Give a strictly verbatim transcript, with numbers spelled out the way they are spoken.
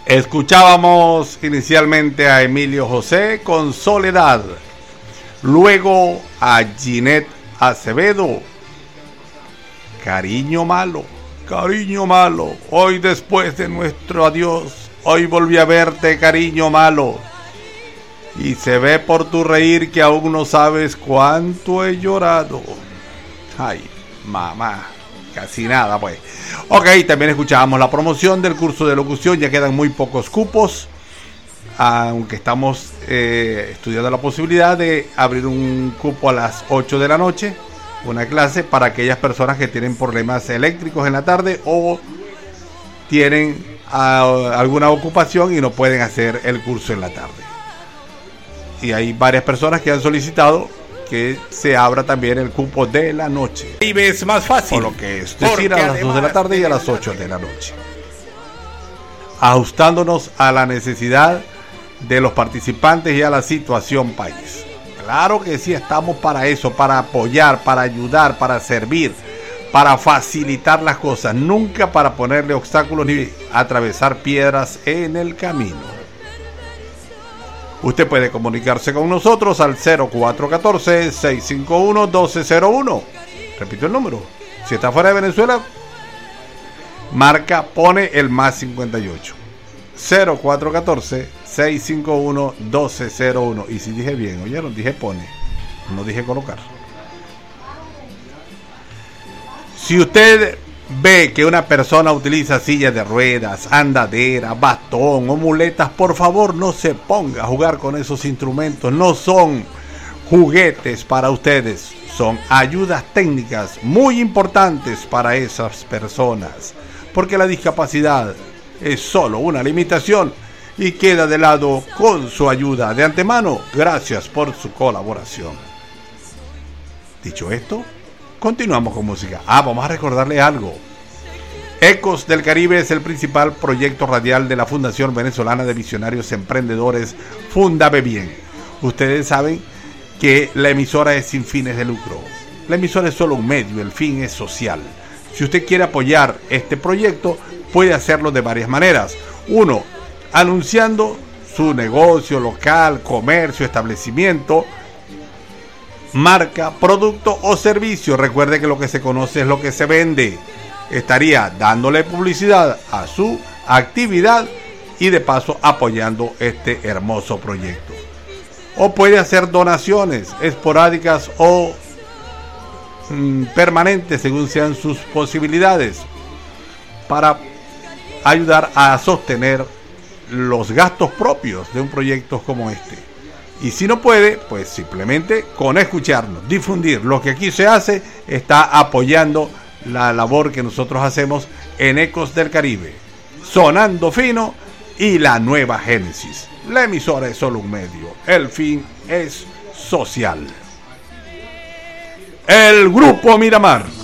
Escuchábamos inicialmente a Emilio José con Soledad, luego a Ginette Acevedo, Cariño Malo, Cariño Malo, hoy después de nuestro adiós, hoy volví a verte, cariño malo, y se ve por tu reír que aún no sabes cuánto he llorado. Ay, mamá, casi nada pues. Ok, también escuchábamos la promoción del curso de locución, ya quedan muy pocos cupos, aunque estamos eh, estudiando la posibilidad de abrir un cupo a las ocho de la noche, una clase para aquellas personas que tienen problemas eléctricos en la tarde o tienen uh, alguna ocupación y no pueden hacer el curso en la tarde. Y hay varias personas que han solicitado que se abra también el cupo de la noche. Y ves más fácil. Por lo que es decir, a las dos de la tarde y a las ocho de la noche. Ajustándonos a la necesidad de los participantes y a la situación país. Claro que sí, estamos para eso, para apoyar, para ayudar, para servir, para facilitar las cosas, nunca para ponerle obstáculos ni atravesar piedras en el camino. Usted puede comunicarse con nosotros al cero cuatro uno cuatro, seis cinco uno, uno dos cero uno. Repito el número. Si está fuera de Venezuela, marca, pone el más cincuenta y ocho. cero cuatro uno cuatro, seis cinco uno, uno dos cero uno. Y si dije bien, oyeron, dije pone, no dije colocar. Si usted ve que una persona utiliza silla de ruedas, andadera, bastón o muletas, por favor no se ponga a jugar con esos instrumentos. No son juguetes para ustedes, son ayudas técnicas muy importantes para esas personas, porque la discapacidad es solo una limitación y queda de lado con su ayuda. De antemano, gracias por su colaboración. Dicho esto, continuamos con música. Ah, vamos a recordarle algo. Ecos del Caribe es el principal proyecto radial de la Fundación Venezolana de Visionarios Emprendedores, Fundave Bien. Ustedes saben que la emisora es sin fines de lucro. La emisora es solo un medio, el fin es social. Si usted quiere apoyar este proyecto, puede hacerlo de varias maneras. Uno, anunciando su negocio local, comercio, establecimiento, marca, producto o servicio. Recuerde que lo que se conoce es lo que se vende. Estaría dándole publicidad a su actividad y de paso apoyando este hermoso proyecto. O puede hacer donaciones esporádicas o mm, permanentes según sean sus posibilidades para ayudar a sostener los gastos propios de un proyecto como este. Y si no puede, pues simplemente con escucharnos, difundir lo que aquí se hace, está apoyando la labor que nosotros hacemos en Ecos del Caribe, Sonando Fino y la Nueva Génesis. La emisora es solo un medio, el fin es social. El Grupo Miramar.